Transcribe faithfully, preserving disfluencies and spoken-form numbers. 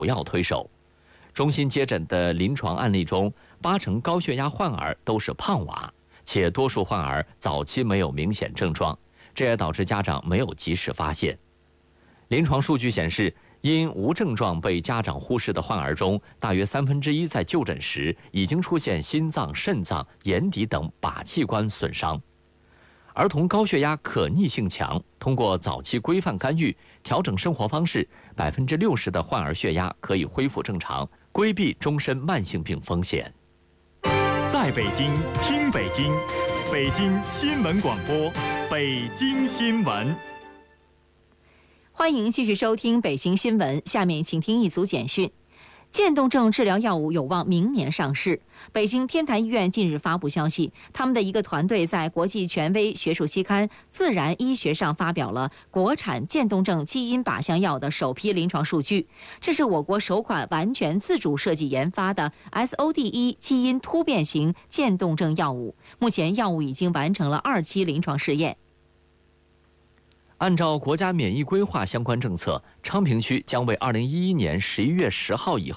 要推手。中心接诊的临床案例中，八成高血压患儿都是胖娃，且多数患儿早期没有明显症状，这也导致家长没有及时发现。临床数据显示，因无症状被家长忽视的患儿中，大约三分之一在就诊时已经出现心脏、肾脏、眼底等靶器官损伤。儿童高血压可逆性强，通过早期规范干预、调整生活方式，百分之六十的患儿血压可以恢复正常，规避终身慢性病风险。 在北京听北京，北京新闻广播，北京新闻。 欢迎继续收听北京新闻，下面请听一组简讯。渐冻症治疗药物有望明年上市。北京天坛医院近日发布消息，他们的一个团队在国际权威学术期刊《自然医学》上发表了国产渐冻症基因靶向药的首批临床数据。这是我国首款完全自主设计研发的 S O D 一 基因突变型渐冻症药物。目前，药物已经完成了二期临床试验。 按照国家免疫规划相关政策，昌平区将为二零一一年十一月十号以后